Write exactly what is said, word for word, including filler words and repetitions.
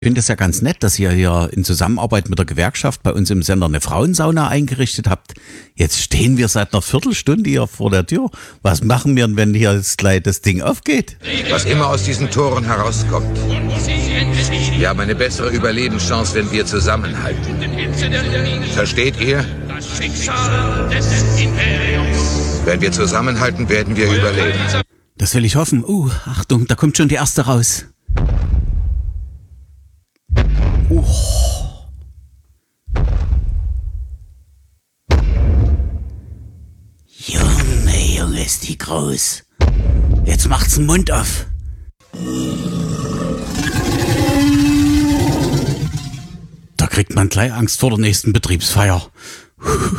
Ich finde es ja ganz nett, dass ihr hier in Zusammenarbeit mit der Gewerkschaft bei uns im Sender eine Frauensauna eingerichtet habt. Jetzt stehen wir seit einer Viertelstunde hier vor der Tür. Was machen wir, wenn hier jetzt gleich das Ding aufgeht? Was immer aus diesen Toren herauskommt. Wir haben eine bessere Überlebenschance, wenn wir zusammenhalten. Versteht ihr? Wenn wir zusammenhalten, werden wir überleben. Das will ich hoffen. Uh, Achtung, da kommt schon die erste raus. Uh. Junge, Junge, ist die groß. Jetzt macht's den Mund auf. Da kriegt man gleich Angst vor der nächsten Betriebsfeier.